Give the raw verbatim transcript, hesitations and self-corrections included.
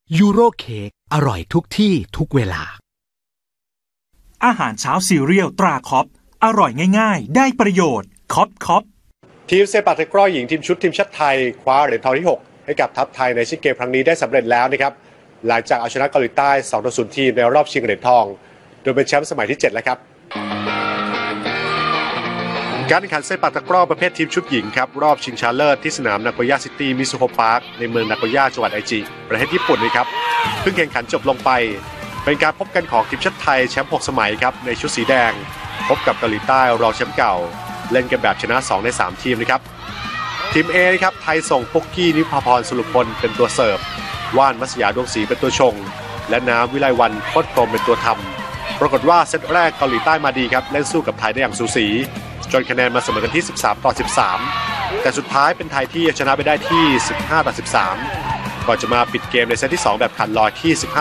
ยูโรเค้กอร่อยทุกที่ทุกเวลาอาหารเช้าซีเรียลตราคอปอร่อยง่ายๆได้ประโยชน์คอปคอปทีมเซปักตะกร้อหญิงทีมชุดทีมชาติไทยคว้าเหรียญทองที่หกให้กับทัพไทยในเอเชียนเกมครั้งนี้ได้สำเร็จแล้วนะครับหลังจากเอาชนะเกาหลีใต้ สองต่อศูนย์ ทีมในรอบชิงเหรียญทองโดยเป็นแชมป์สมัยที่เจ็ดแล้วครับการแข่งขันเซปักตะกร้อประเภททีมชุดหญิงครับรอบชิงชนะเลิศที่สนามนาโกย่าซิตี้มิซุโฮพาร์คในเมืองนาโกย่าจังหวัดไอจิประเทศญี่ปุ่นนะครับเพิ่งแข่งขันจบลงไปเป็นการพบกันของทีมชาติไทยแชมป์หกสมัยครับในชุดสีแดงพบกับเกาหลีใต้รองแชมป์เก่าเล่นกันแบบชนะสองในสามทีมนะครับทีม A นะครับไทยส่งปุ๊กกี้นิพาพรสุรพลเป็นตัวเสิร์ฟว่านมัสยาดวงศรีเป็นตัวชงและน้ำวิไลวรรณโคตรพรหมเป็นตัวทำปรากฏว่าเซตแรกเกาหลีใต้มาดีครับเล่นสู้กับไทยได้อย่างสูสีจนคะแนนมาเสมอกันที่สิบสามต่อสิบสามแต่สุดท้ายเป็นไทยที่ชนะไปได้ที่สิบห้าต่อสิบสามก่อนจะมาปิดเกมในเซตที่สองแบบขาดลอยที่สิบห้า